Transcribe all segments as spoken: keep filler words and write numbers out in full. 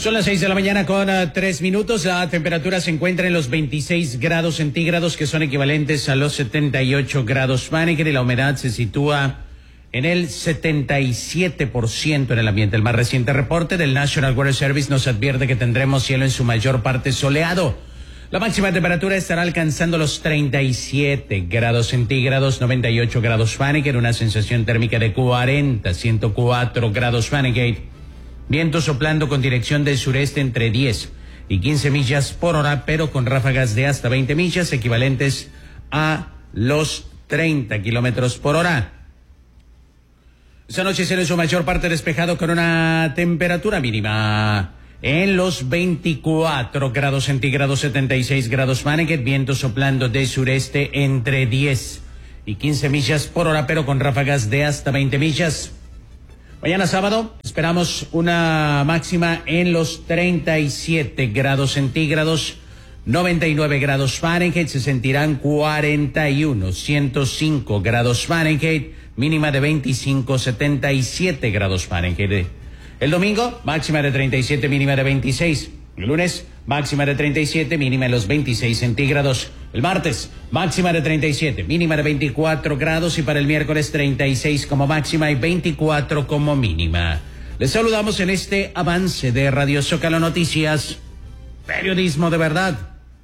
Son las seis de la mañana con uh, tres minutos. La temperatura se encuentra en los veintiséis grados centígrados, que son equivalentes a los setenta y ocho grados Fahrenheit, y la humedad se sitúa en el setenta y siete por ciento en el ambiente. El más reciente reporte del National Weather Service nos advierte que tendremos cielo en su mayor parte soleado. La máxima temperatura estará alcanzando los treinta y siete grados centígrados, noventa y ocho grados Fahrenheit, una sensación térmica de cuarenta, ciento cuatro grados Fahrenheit. Viento soplando con dirección del sureste entre diez y quince millas por hora, pero con ráfagas de hasta veinte millas, equivalentes a los treinta kilómetros por hora. Esta noche será en su mayor parte despejado, con una temperatura mínima en los veinticuatro grados centígrados, setenta y seis grados Fahrenheit. Viento soplando de sureste entre diez y quince millas por hora, pero con ráfagas de hasta veinte millas. Mañana sábado esperamos una máxima en los treinta y siete grados centígrados, noventa y nueve grados Fahrenheit, se sentirán cuarenta y uno, ciento cinco grados Fahrenheit, mínima de veinticinco, setenta y siete grados Fahrenheit. El domingo, máxima de treinta y siete, mínima de veintiséis. El lunes, máxima de treinta y siete, mínima en los veintiséis centígrados. El martes, máxima de treinta y siete, mínima de veinticuatro grados. Y para el miércoles, treinta y seis como máxima y veinticuatro como mínima. Les saludamos en este avance de Radio Zócalo Noticias, periodismo de verdad.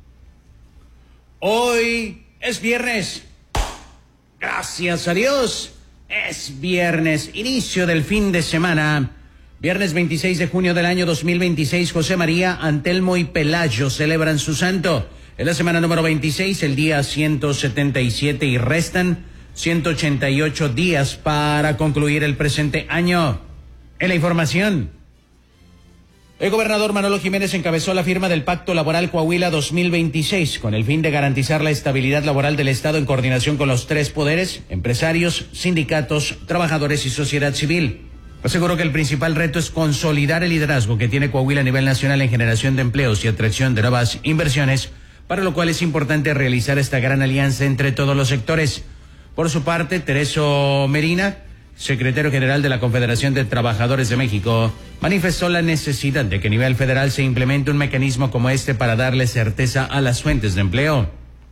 Hoy es viernes. Gracias a Dios. Es viernes, inicio del fin de semana. Viernes veintiséis de junio del año dos mil veintiséis, José María, Antelmo y Pelayo celebran su santo. En la semana número veintiséis, el día ciento setenta y siete, y restan ciento ochenta y ocho días para concluir el presente año. En la información, el gobernador Manolo Jiménez encabezó la firma del Pacto Laboral Coahuila dos mil veintiséis con el fin de garantizar la estabilidad laboral del Estado en coordinación con los tres poderes: empresarios, sindicatos, trabajadores y sociedad civil. Aseguró que el principal reto es consolidar el liderazgo que tiene Coahuila a nivel nacional en generación de empleos y atracción de nuevas inversiones, para lo cual es importante realizar esta gran alianza entre todos los sectores. Por su parte, Tereso Medina, secretario general de la Confederación de Trabajadores de México, manifestó la necesidad de que a nivel federal se implemente un mecanismo como este para darle certeza a las fuentes de empleo.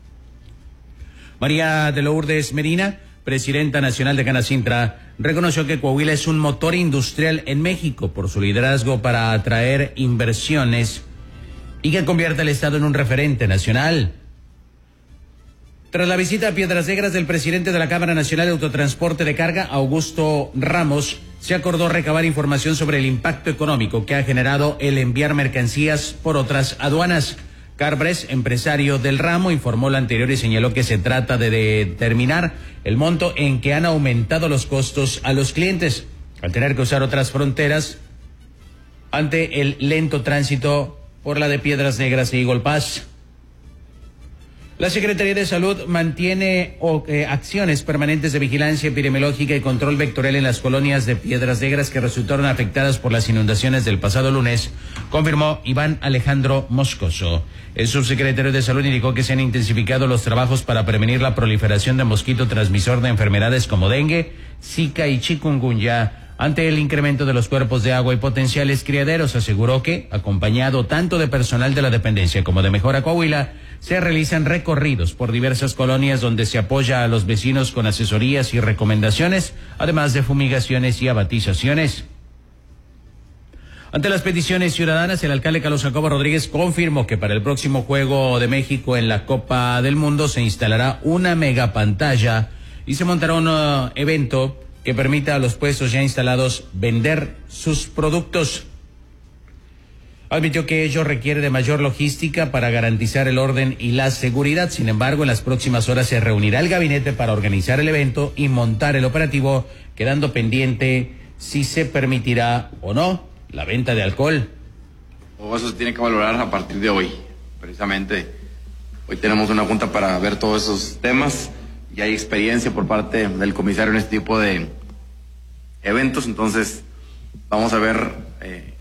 María de Lourdes Medina, presidenta nacional de Canacintra, reconoció que Coahuila es un motor industrial en México por su liderazgo para atraer inversiones y que convierte al Estado en un referente nacional. Tras la visita a Piedras Negras del presidente de la Cámara Nacional de Autotransporte de Carga, Augusto Ramos, se acordó recabar información sobre el impacto económico que ha generado el enviar mercancías por otras aduanas. Carbres, empresario del ramo, informó lo anterior y señaló que se trata de determinar el monto en que han aumentado los costos a los clientes al tener que usar otras fronteras ante el lento tránsito por la de Piedras Negras y Eagle Pass. La Secretaría de Salud mantiene oh, eh, acciones permanentes de vigilancia epidemiológica y control vectorial en las colonias de Piedras Negras que resultaron afectadas por las inundaciones del pasado lunes, confirmó Iván Alejandro Moscoso. El subsecretario de Salud indicó que se han intensificado los trabajos para prevenir la proliferación de mosquito transmisor de enfermedades como dengue, zika y chikungunya. Ante el incremento de los cuerpos de agua y potenciales criaderos, aseguró que, acompañado tanto de personal de la dependencia como de Mejora Coahuila, se realizan recorridos por diversas colonias donde se apoya a los vecinos con asesorías y recomendaciones, además de fumigaciones y abatizaciones. Ante las peticiones ciudadanas, el alcalde Carlos Jacobo Rodríguez confirmó que para el próximo Juego de México en la Copa del Mundo se instalará una megapantalla y se montará un uh, evento que permita a los puestos ya instalados vender sus productos. Admitió que ello requiere de mayor logística para garantizar el orden y la seguridad. Sin embargo, en las próximas horas se reunirá el gabinete para organizar el evento y montar el operativo, quedando pendiente si se permitirá o no la venta de alcohol. Todo eso se tiene que valorar a partir de hoy. Precisamente, hoy tenemos una junta para ver todos esos temas. Y hay experiencia por parte del comisario en este tipo de eventos, entonces vamos a ver eh,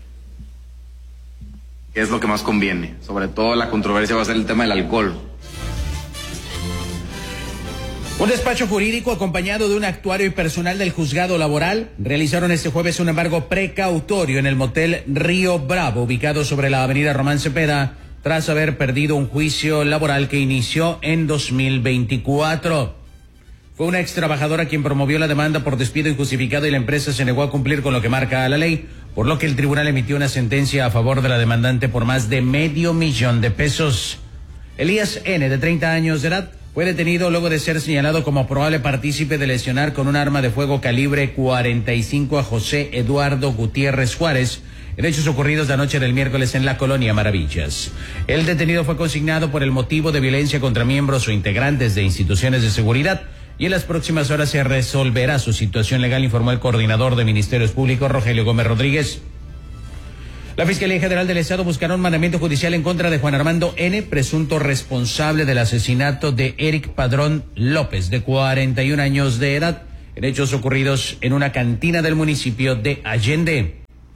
qué es lo que más conviene. Sobre todo la controversia va a ser el tema del alcohol. Un despacho jurídico acompañado de un actuario y personal del juzgado laboral realizaron este jueves un embargo precautorio en el motel Río Bravo, ubicado sobre la avenida Román Cepeda, tras haber perdido un juicio laboral que inició en dos mil veinticuatro. Fue una ex trabajadora quien promovió la demanda por despido injustificado y la empresa se negó a cumplir con lo que marca la ley, por lo que el tribunal emitió una sentencia a favor de la demandante por más de medio millón de pesos. Elías N., de treinta años de edad, fue detenido luego de ser señalado como probable partícipe de lesionar con un arma de fuego calibre cuarenta y cinco a José Eduardo Gutiérrez Juárez, en hechos ocurridos la noche del miércoles en la colonia Maravillas. El detenido fue consignado por el motivo de violencia contra miembros o integrantes de instituciones de seguridad y en las próximas horas se resolverá su situación legal, informó el coordinador de Ministerios Públicos, Rogelio Gómez Rodríguez. La Fiscalía General del Estado buscará un mandamiento judicial en contra de Juan Armando N., presunto responsable del asesinato de Eric Padrón López, de cuarenta y un años de edad, en hechos ocurridos en una cantina del municipio de Allende.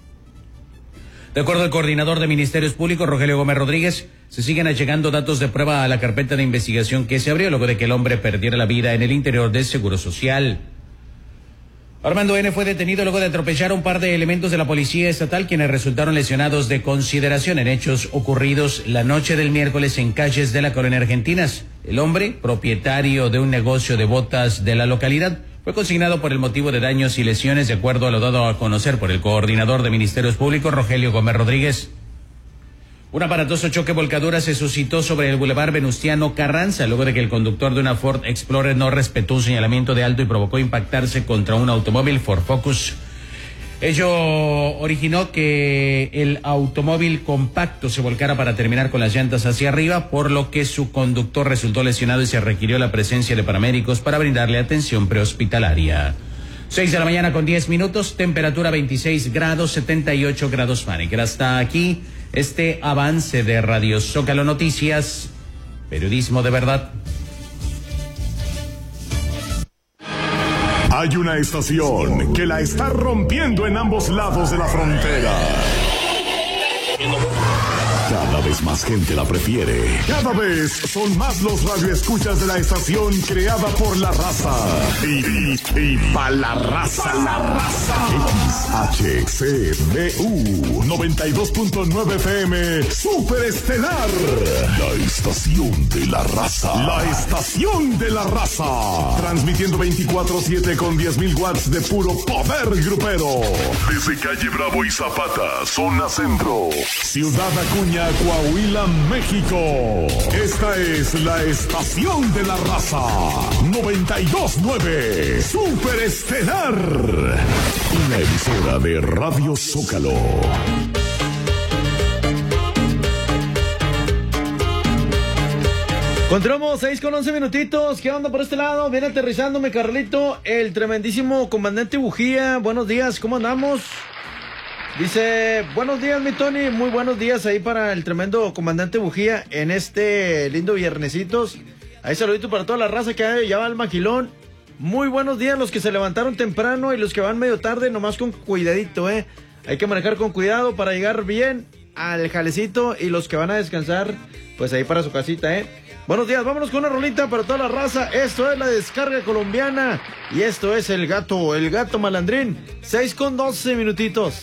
De acuerdo al coordinador de Ministerios Públicos, Rogelio Gómez Rodríguez, se siguen allegando datos de prueba a la carpeta de investigación que se abrió luego de que el hombre perdiera la vida en el interior del Seguro Social. Armando N. fue detenido luego de atropellar a un par de elementos de la Policía Estatal, quienes resultaron lesionados de consideración en hechos ocurridos la noche del miércoles en calles de la colonia Argentinas. El hombre, propietario de un negocio de botas de la localidad, fue consignado por el motivo de daños y lesiones, de acuerdo a lo dado a conocer por el coordinador de Ministerios Públicos, Rogelio Gómez Rodríguez. Un aparatoso choque volcadura se suscitó sobre el Boulevard Venustiano Carranza, luego de que el conductor de una Ford Explorer no respetó un señalamiento de alto y provocó impactarse contra un automóvil Ford Focus. Ello originó que el automóvil compacto se volcara para terminar con las llantas hacia arriba, por lo que su conductor resultó lesionado y se requirió la presencia de paramédicos para brindarle atención prehospitalaria. seis de la mañana con diez minutos, temperatura veintiséis grados, setenta y ocho grados Fahrenheit. Hasta aquí este avance de Radio Zócalo Noticias, periodismo de verdad. Hay una estación que la está rompiendo en ambos lados de la frontera. Cada vez más gente la prefiere. Cada vez son más los radioescuchas de la estación creada por la raza. Y, y, y pa' la raza. Pa la raza. X H C B U noventa y dos punto nueve F M Super Estelar. La estación de la raza. La estación de la raza. Transmitiendo veinticuatro siete con diez mil watts de puro poder grupero. Desde calle Bravo y Zapata, zona centro. Ciudad Acuña, Coahuila, México. Esta es la estación de la raza. noventa y dos punto nueve Super Estelar. Una emisora de Radio Zócalo. Continuamos, seis con once minutitos. ¿Qué onda por este lado? Viene aterrizándome, Carlito, el tremendísimo comandante Bujía. Buenos días, ¿cómo andamos? Dice, buenos días, mi Tony. Muy buenos días ahí para el tremendo comandante Bujía en este lindo viernesitos. Ahí saludito para toda la raza que ya va al maquilón. Muy buenos días los que se levantaron temprano y los que van medio tarde, nomás con cuidadito, eh. Hay que manejar con cuidado para llegar bien al jalecito, y los que van a descansar, pues ahí para su casita, eh. Buenos días, vámonos con una rolita para toda la raza. Esto es la descarga colombiana y esto es el gato, el gato malandrín. seis con doce minutitos.